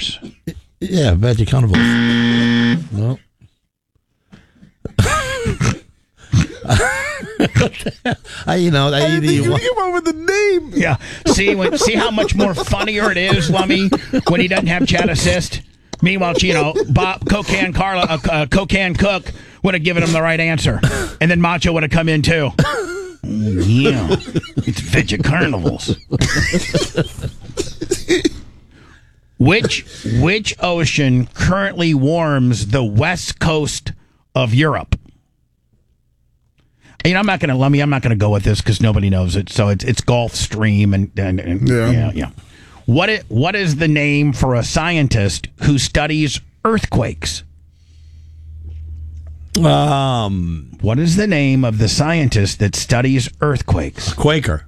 carnivores. Yeah, veggie carnivores. Well. You came up with the name. Yeah. See how much more funnier it is, Lummy, when he doesn't have chat assist. Meanwhile, Bob Cocan Cook would have given him the right answer, and then Macho would have come in too. Yeah, it's veggie carnivals. Which ocean currently warms the west coast of Europe? I'm not going to go with this because nobody knows it. So it's Gulf Stream and yeah. What is the name for a scientist who studies earthquakes? What is the name of the scientist that studies earthquakes? Quaker.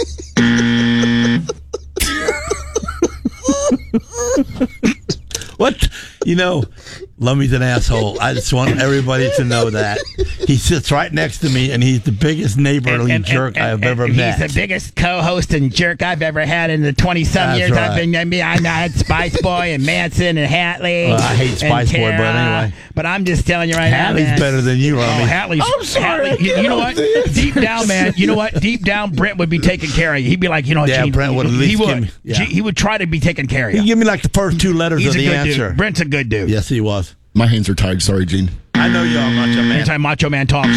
What? Lummy's an asshole. I just want everybody to know that. He sits right next to me, and he's the biggest neighborly jerk I've ever met. He's the biggest co-host and jerk I've ever had in the 20-some years right. I've been. I had Spice Boy and Manson and Hatley. Well, I hate Spice Boy, but anyway. But I'm just telling you right now, Hatley's better than you, Lummy. Hatley's. I'm sorry. Hatley, you know what? Deep down, man. You know what? Deep down, Brent would be taking care of you. He'd be like, Yeah, Gene, Brent would at least give me. Yeah. He would try to be taking care of you. He give me like the first two letters He's of a the good answer. dude. Brent's a good dude. Yes, he was. My hands are tied. Sorry, Gene. I know you are, Macho Man. Anytime Macho Man talks.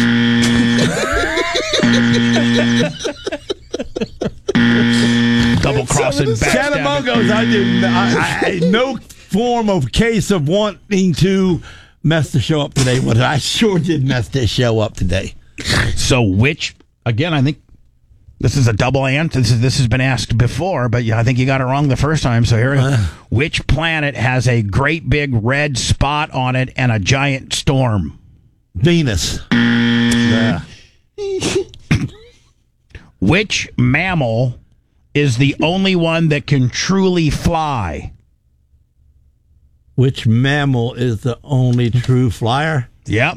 Double crossing, backstabbing. Catamongos, I no form of case of wanting to mess the show up today, but I sure did mess this show up today. So again, I think this is a double answer. This has been asked before, but I think you got it wrong the first time. So here we go. Which planet has a great big red spot on it and a giant storm? Venus. Yeah. Which mammal is the only one that can truly fly? Which mammal is the only true flyer? Yep.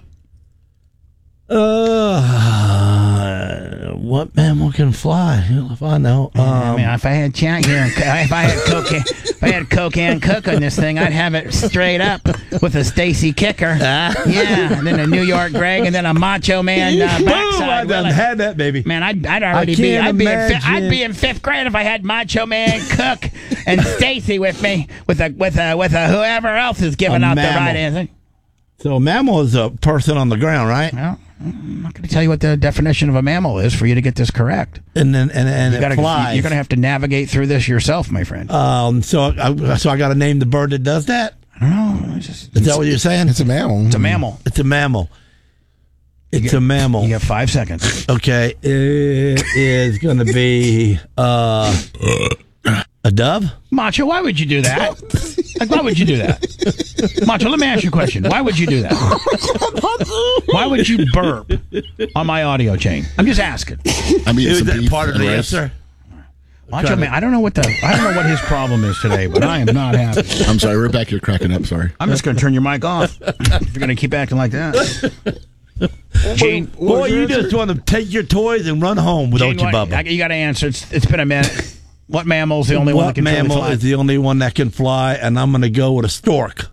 What mammal can fly? If I know. If I had chat here, if I had Cocan Cook on this thing, I'd have it straight up with a Stacy Kicker. Yeah, and then a New York Greg, and then a Macho Man backside. I done had that, baby. Man, I'd be in fifth grade if I had Macho Man Cook and Stacy with me, with a whoever else is giving out the right answer. So a mammal is a person on the ground, right? Well, I'm not going to tell you what the definition of a mammal is for you to get this correct. And then it flies. You're going to have to navigate through this yourself, my friend. So I got to name the bird that does that? I don't know. Is that what you're saying? It's a mammal. It's a mammal. It's a mammal. It's a mammal. You have 5 seconds. Okay. It is going to be a dove? Macho, why would you do that? Why would you do that? Macho, let me ask you a question. Why would you do that? Why would you burp on my audio chain? I'm just asking. Is that part of the answer? Macho Man, I don't know what his problem is today, but I am not happy. I'm sorry, we're back here cracking up. Sorry. I'm just going to turn your mic off if you're going to keep acting like that. Gene, boy, you just want to take your toys and run home, don't you, Bubba? You got to answer. It's been a minute. What mammal is the only one that can fly? What mammal is the only one that can fly? And I'm going to go with a stork.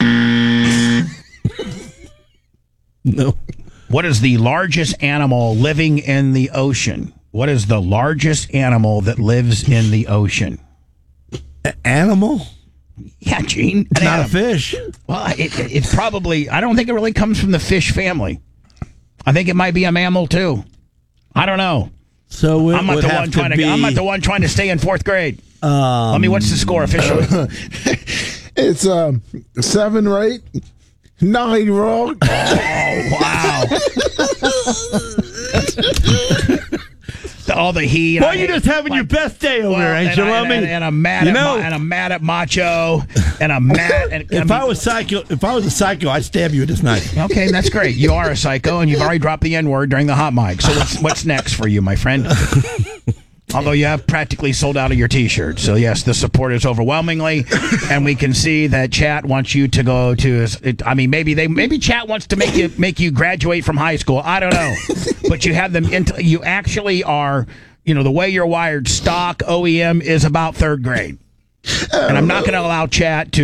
No. What is the largest animal living in the ocean? What is the largest animal that lives in the ocean? Animal? Yeah, Gene. It's not a fish. Well, it's probably, I don't think it really comes from the fish family. I think it might be a mammal, too. I don't know. So I'm not the one trying to stay in fourth grade. What's the score officially? It's 7 right, 9 wrong. Oh wow! All the heat. Boy, you're just having your best day over there, ain't you, Lummy? And I'm mad at Macho, and I'm mad. If I was a psycho, I'd stab you this night. Okay, that's great. You are a psycho, and you've already dropped the N-word during the hot mic. So what's next for you, my friend? Although you have practically sold out of your T-shirt. So, yes, the support is overwhelmingly. And we can see that chat wants you to go to... maybe chat wants to make you graduate from high school. I don't know. But you have them... you actually are... the way you're wired, stock OEM is about third grade. And I'm not going to allow chat to...